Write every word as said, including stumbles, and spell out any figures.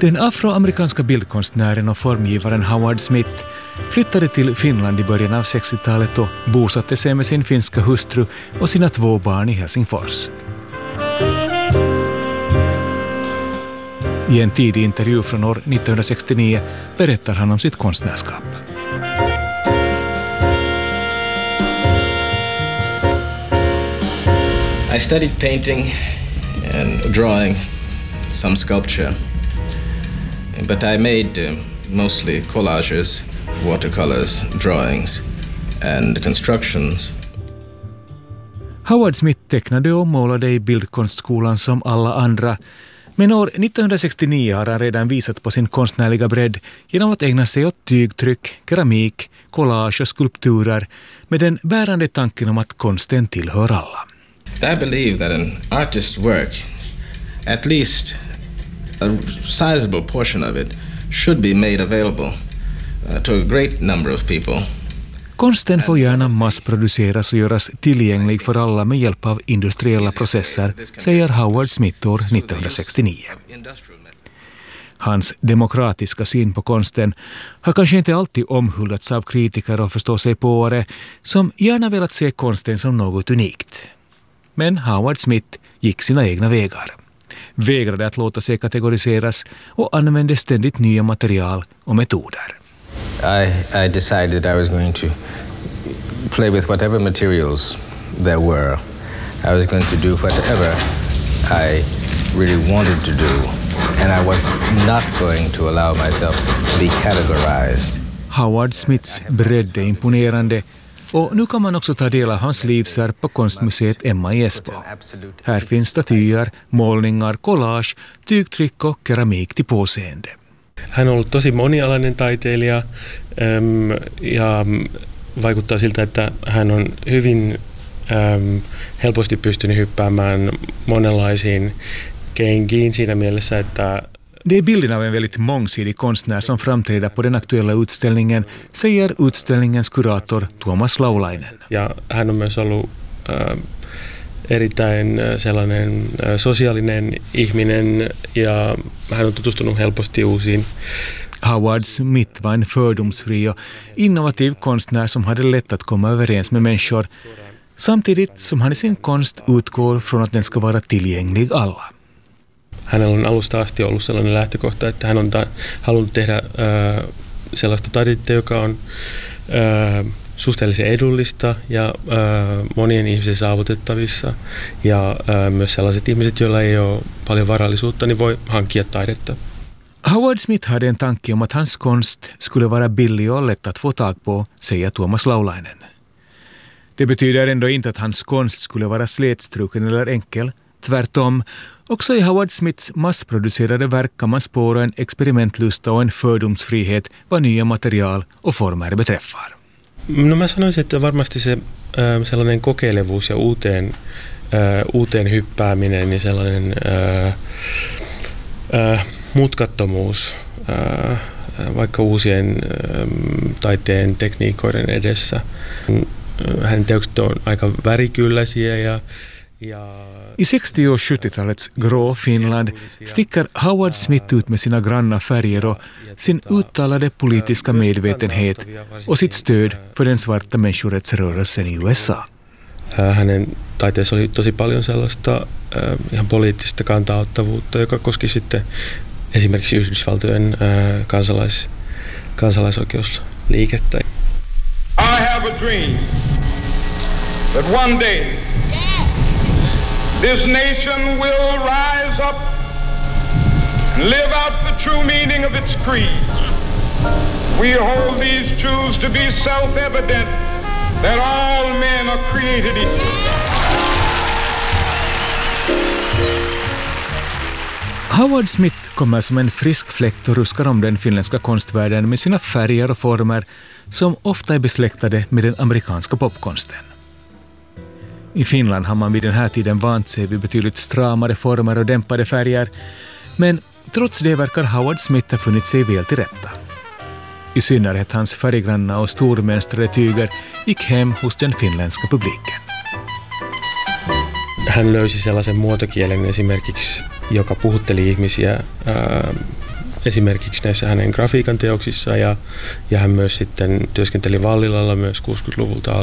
Den afroamerikanska bildkonstnären och formgivaren Howard Smith flyttade till Finland i början av sextiotalet och bosatte sig med sin finska hustru och sina två barn i Helsingfors. I en tidig intervju från år nittonhundrasextionio berättar han om sitt konstnärskap. I studied painting and drawing, some sculpture, but I made uh, mostly collages, watercolors, drawings and constructions. Howard Smith tecknade och målade i bildkonstskolan som alla andra, men år nittonhundrasextionio har han redan visat på sin konstnärliga bredd genom att ägna sig åt tygtryck, keramik, collage och skulpturer med den bärande tanken om att konsten tillhör alla. I believe that an artist's work, at least a sizable portion of it, should be made available uh, to a great number of people. Konsten får gärna massproduceras och göras tillgänglig för alla med hjälp av industriella processer, säger Howard Smith år nittonhundrasextionio. Hans demokratiska syn på konsten har kanske inte alltid omhuldats av kritiker och förstå sig på det, som gärna velat se konsten som något unikt. Men Howard Smith gick sina egna vägar. Vägrade att låta sig kategoriseras och använde ständigt nya material och metoder. I, I decided I was going to play with whatever materials there were. I was going to do whatever I really wanted to do, and I was not going to allow myself to be categorized. Howard Smiths bredd är imponerande, och nu kan man också ta del av hans livsverk på konstmuseet Emma i Esbo. Här finns statyer, målningar, collage, tygtryck och keramik till påseende. Hän on ollut tosi monialainen taiteilija ja vaikuttaa siltä, että hän on hyvin helposti pystynyt hyppäämään monenlaisiin kenkiin siinä mielessä, että det är bilden av en väldigt mångsidig konstnär som framträder på den aktuella utställningen, säger utställningens kurator Tuomas Laulainen. Ja hän on myös ollut äh, erittäin sellainen äh, sosiaalinen ihminen ja hän on tutustunut helposti uusiin. Howard Smith var en fördomsfri och innovativ konstnär som hade lätt att komma överens med människor, samtidigt som han i sin konst utgår från att den ska vara tillgänglig alla. Hänellä on alusta asti ollut sellainen lähtökohta, että hän on ta- halunnut tehdä äh, sellaista taidetta, joka on äh, suhteellisen edullista ja äh, monien ihmisen saavutettavissa. Ja äh, myös sellaiset ihmiset, joilla ei ole paljon varallisuutta, niin voi hankkia taidetta. Howard Smith hade en tanke om att hans konst skulle vara billig och lätt att få tag på, säger Tuomas Laulainen. Det betyder ändå inte att hans konst skulle vara slätstruken eller enkel. Tvärtom, också i Howard Smiths massproducerade verk kan man spåra en experimentlusta och en fördomsfrihet vad nya material och former beträffar. No mä sanoisin, että varmasti se äh, sellainen kokeilevuus ja uuteen, äh, uuteen hyppääminen ja sellainen äh, äh, mutkattomuus äh, vaikka uusien äh, taiteen tekniikoiden edessä. Hänen teokset on aika värikylläisiä ja I sextio- och sjuttiotalets grå Finland sticker Howard Smith ut med sina granna färger och sin uttalade politiska medvetenhet och sitt stöd för den svarta människorättsrörelsen i U S A. Hänen taiteessa oli tosi paljon sellaista äh, ihan poliittista kantauttavuutta, joka koski sitten esimerkiksi Yhdysvaltojen äh, kansalais, kansalaisoikeusliikettä. I have a dream that one day this nation will rise up and live out the true meaning of its creed. We hold these truths to be self-evident, that all men are created equal. Howard Smith kommer som en frisk fläkt och ruskar om den finländska konstvärlden med sina färger och former som ofta är besläktade med den amerikanska popkonsten. I Finland har man vid den här tiden vant sig vid betydligt stramare former och dämpade färger, men trots det verkar Howard Smith ha funnit sig väl till rätta. I synnerhet hans färggranna och stormönstrade tyger gick hem hos den finländska publiken. Hän löysi sellaisen muotokielen esimerkiksi, joka puhutteli ihmisiä ää, esimerkiksi näissä hänen grafiikan teoksissa ja, ja hän myös sitten työskenteli Vallilalla myös kuusikymmentäluvulta